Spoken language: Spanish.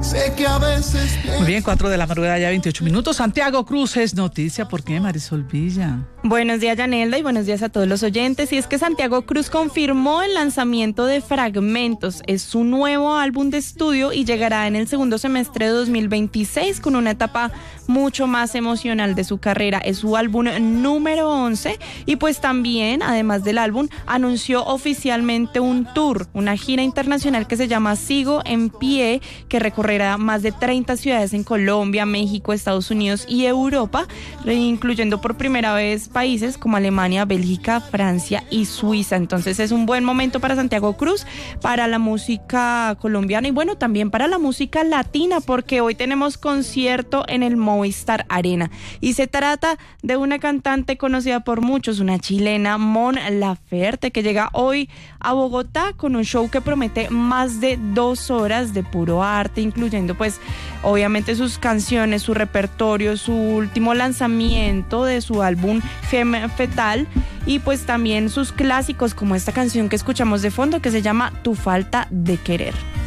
Sé que a veces... Muy bien, 4 de la madrugada, ya 28 minutos. Santiago Cruz es noticia. ¿Por qué, Marisol Villa? Buenos días, Yanelda, y buenos días a todos los oyentes. Y es que Santiago Cruz confirmó el lanzamiento de Fragmentos. Es su nuevo álbum de estudio y llegará en el segundo semestre de 2026 con una etapa mucho más emocional de su carrera. Es su álbum número 11 y pues también, además del álbum, anunció oficialmente un tour, una gira internacional que se llama Sigo en Pie, que recorrerá más de 30 ciudades en Colombia, México, Estados Unidos y Europa, incluyendo por primera vez países como Alemania, Bélgica, Francia y Suiza. Entonces es un buen momento para Santiago Cruz, para la música colombiana y bueno, también para la música latina, porque hoy tenemos concierto en el Movistar Arena y se trata de una cantante conocida por muchos, una chilena, Mon Laferte, que llega hoy a Bogotá con un show que promete más de 2 horas de puro arte, incluyendo pues obviamente sus canciones, su repertorio, su último lanzamiento de su álbum Femme Fetal y pues también sus clásicos como esta canción que escuchamos de fondo que se llama Tu Falta de Querer.